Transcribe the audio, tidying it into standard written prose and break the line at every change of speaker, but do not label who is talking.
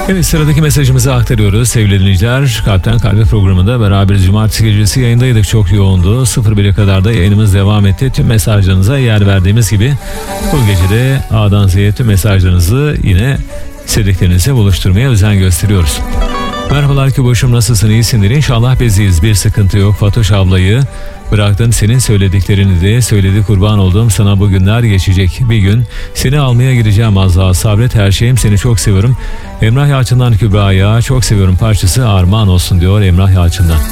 Evet, sıradaki mesajımızı aktarıyoruz sevgili dinleyiciler. Kalpten Kalbe programında beraberiz. Cumartesi gecesi yayındaydık, çok yoğundu. 01'e kadar da yayınımız devam etti. Tüm mesajlarınıza yer verdiğimiz gibi bu gece de A'dan Z'ye tüm mesajlarınızı yine sevdiklerinize buluşturmaya özen gösteriyoruz. Merhabalar Küboş'um, nasılsın, iyisindir? İnşallah biziz, bir sıkıntı yok. Fatoş ablayı bıraktım, senin söylediklerini de söyledi, kurban olduğum sana, bu günler geçecek. Bir gün seni almaya gideceğim, az daha sabret, her şeyim, seni çok seviyorum. Emrah Yalçın'dan Kübra'ya çok seviyorum parçası armağan olsun diyor Emrah Yalçın'dan.